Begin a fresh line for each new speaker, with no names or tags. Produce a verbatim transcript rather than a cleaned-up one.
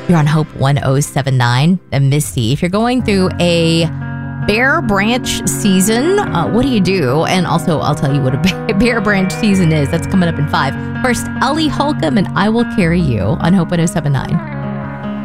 You're on Hope one oh seven point nine. And Misty, if you're going through a Bear Branch season, uh, what do you do? And also, I'll tell you what a Bear Branch season is. That's coming up in five. First, Ellie Holcomb and I Will Carry You on Hope one oh seven point nine.